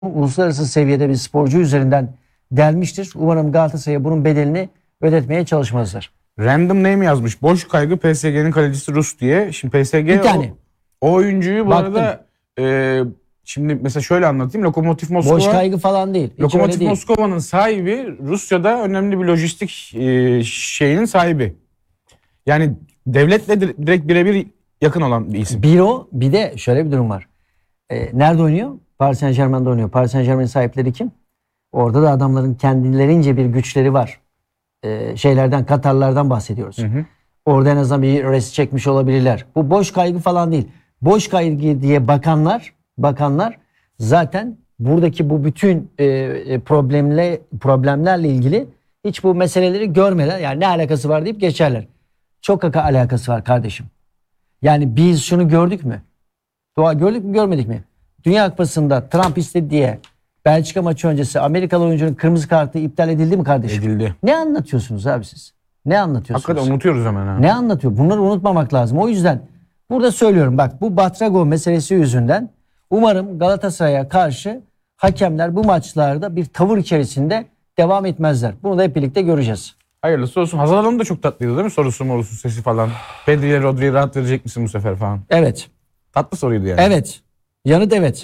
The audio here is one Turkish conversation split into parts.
uluslararası seviyede bir sporcu üzerinden delmiştir. Umarım Galatasaray'a bunun bedelini ödetmeye çalışmazlar. Random name yazmış. Boş kaygı PSG'nin kalecisi Rus diye. Şimdi PSG Bir tane. o oyuncuyu bu Baktım. arada şimdi mesela şöyle anlatayım. Lokomotiv Moskova. Boş kaygı falan değil. Hiç öyle Lokomotiv değil. Moskova'nın sahibi Rusya'da önemli bir lojistik şeyinin sahibi. Yani devletle direkt birebir yakın olan bir isim. Bir o, bir de şöyle bir durum var. Nerede oynuyor? Paris Saint-Germain'de oynuyor. Paris Saint-Germain'in sahipleri kim? Orada da adamların kendilerince bir güçleri var. Katarlardan bahsediyoruz. Orada en azından bir rest çekmiş olabilirler. Bu boş kaygı falan değil. Boş kaygı diye bakanlar zaten buradaki bu bütün problemlerle ilgili hiç bu meseleleri görmeden, yani ne alakası var deyip geçerler. Çok alakası var kardeşim. Yani biz şunu gördük mü? Gördük mü, görmedik mi? Dünya Kupası'nda Trump istedi diye Belçika maçı öncesi Amerikalı oyuncunun kırmızı kartı iptal edildi mi kardeşim? Edildi. Ne anlatıyorsunuz abi siz? Ne anlatıyorsunuz? Hakikaten unutuyoruz hemen ha. Ne anlatıyor? Bunları unutmamak lazım. O yüzden burada söylüyorum, bak, bu Batrago meselesi yüzünden umarım Galatasaray'a karşı hakemler bu maçlarda bir tavır içerisinde devam etmezler. Bunu da hep birlikte göreceğiz. Hayırlısı olsun. Hazal Hanım da çok tatlıydı değil mi? Sorusu sesi falan. Pedri'ye Rodri'ye rahat verecek misin bu sefer falan. Evet. Tatlı soruydu yani. Evet. Yanıt evet.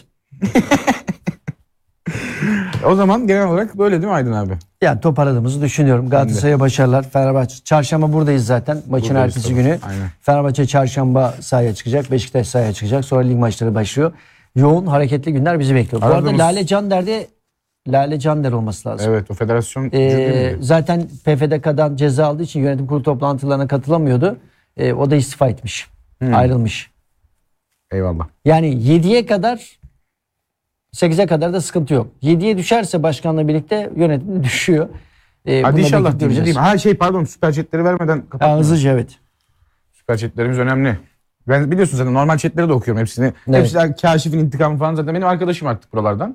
O zaman genel olarak böyle değil mi Aydın abi? Yani toparladığımızı düşünüyorum. Galatasaray'a başarılar. Fenerbahçe. Çarşamba buradayız zaten. Maçın Buradayız ertesi tabii. günü. Aynen. Fenerbahçe çarşamba sahaya çıkacak. Beşiktaş sahaya çıkacak. Sonra lig maçları başlıyor. Yoğun, hareketli günler bizi bekliyor. Bu arada Lale Cander olması lazım. Evet, o federasyon Zaten PFDK'dan ceza aldığı için yönetim kurulu toplantılarına katılamıyordu. O da istifa etmiş. Ayrılmış. Eyvallah. Yani 7'ye kadar, 8'e kadar da sıkıntı yok. 7'ye düşerse başkanla birlikte yönetim düşüyor. Hadi inşallah göreceğiz. değil mi? Pardon, süper chatleri vermeden kapatmayalım. Hızlıca evet. Süper chatlerimiz önemli. Ben biliyorsun zaten normal chatleri de okuyorum hepsini. Evet. Hepsi Kaşif'in intikamı falan zaten benim arkadaşım artık buralardan.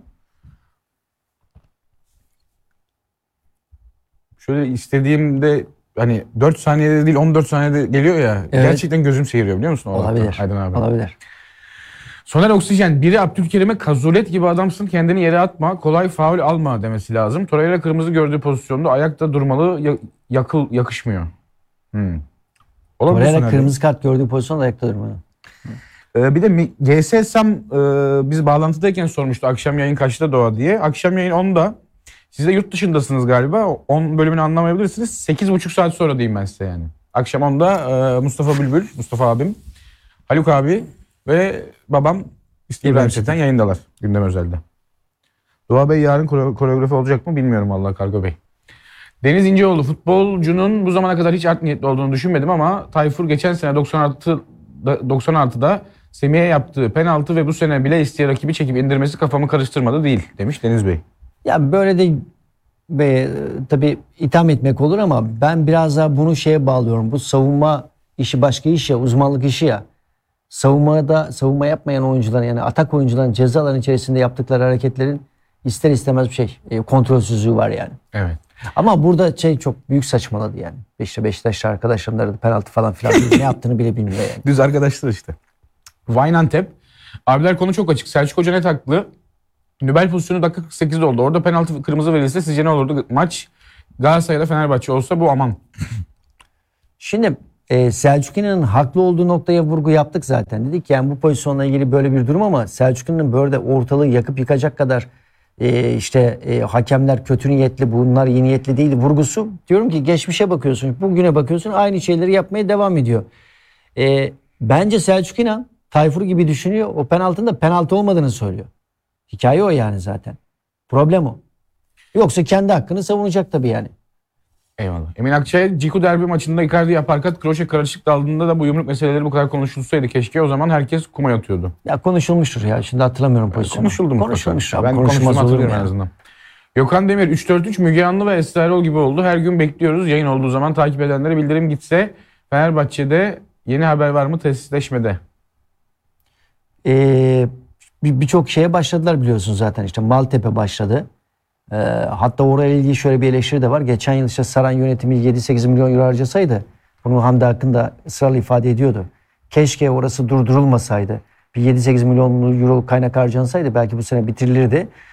Şöyle istediğimde hani 4 saniyede değil 14 saniyede geliyor ya. Evet. Gerçekten gözüm seyiriyor biliyor musun? Olabilir. Aydın abi. Olabilir. Soner Oksijen, biri Abdülkerim'e kazulet gibi adamsın, kendini yere atma, kolay faul alma demesi lazım. Torreira kırmızı gördüğü pozisyonda ayakta durmalı, yakışmıyor. Olabilir Torreira Soner. kırmızı kart gördüğü pozisyonda ayakta durmalı. Bir de GS Sam biz bağlantıdayken sormuştu akşam yayın kaçta Doğa diye. Akşam yayın 10'da. Siz de yurt dışındasınız galiba. 10 bölümünü anlamayabilirsiniz. 8,5 saat sonra diyeyim ben size yani. Akşam 10'da Mustafa Bülbül, Mustafa abim, Haluk abi ve babam İbrahim Çeten yayındalar gündem özelde. Doğa Bey yarın koreografi olacak mı bilmiyorum vallahi Kargo Bey. Deniz İnceoğlu, futbolcunun bu zamana kadar hiç art niyetli olduğunu düşünmedim ama Tayfur geçen sene 96'da Semih'e yaptığı penaltı ve bu sene bile isteye rakibi çekip indirmesi kafamı karıştırmadı değil demiş Deniz Bey. Ya böyle de tabii itham etmek olur ama ben biraz daha bunu şeye bağlıyorum. Bu savunma işi başka iş ya, uzmanlık işi ya. Savunma yapmayan oyuncuların, yani atak oyuncuların ceza alanı içerisinde yaptıkları hareketlerin ister istemez bir kontrolsüzlüğü var yani. Evet. Ama burada çok büyük saçmaladı yani. Beşiktaşlı arkadaşlarım da penaltı falan filan ne yaptığını bile bilmiyor yani. Düz arkadaşlar işte. Vaynantep. Abiler konu çok açık. Selçuk Hoca net haklı. Nübel pozisyonu dakika 48'de oldu. Orada penaltı kırmızı verilse sizce ne olurdu? Maç Galatasaray'da Fenerbahçe olsa bu aman. Şimdi Selçuk İnan'ın haklı olduğu noktaya vurgu yaptık zaten. Dedik yani bu pozisyonla ilgili böyle bir durum ama Selçuk İnan'ın böyle ortalığı yakıp yıkacak kadar hakemler kötü niyetli, bunlar iyi niyetli değil vurgusu. Diyorum ki geçmişe bakıyorsun, bugüne bakıyorsun, aynı şeyleri yapmaya devam ediyor. Bence Selçuk İnan Tayfur gibi düşünüyor. O penaltının da penaltı olmadığını söylüyor. Hikaye o yani zaten. Problem o. Yoksa kendi hakkını savunacak tabii yani. Eyvallah. Emin Akçay, Ciku derbi maçında Icardi aparkat, kroşe karışık daldığında da bu yumruk meseleleri bu kadar konuşulsaydı keşke, o zaman herkes kuma yatıyordu. Ya konuşulmuştur ya. Şimdi hatırlamıyorum pozisyonu. Konuşuldu mu? Konuşulmuş abi. Ben Konuşulmaz olur mu en yani? azından. Gökhan Demir, 3-4-3 Müge Anlı ve Esra Erol gibi oldu. Her gün bekliyoruz. Yayın olduğu zaman takip edenlere bildirim gitse. Fenerbahçe'de yeni haber var mı tesisleşmede? Birçok şeye başladılar biliyorsun zaten. İşte Maltepe başladı. Hatta oraya ilgili şöyle bir eleştiri de var. Geçen yıl işte Saran yönetimi 7-8 milyon euro harcasaydı, bunu Hamdi Akın da ısrarla ifade ediyordu. Keşke orası durdurulmasaydı. Bir 7-8 milyon euro kaynak harcansaydı belki bu sene bitirilirdi.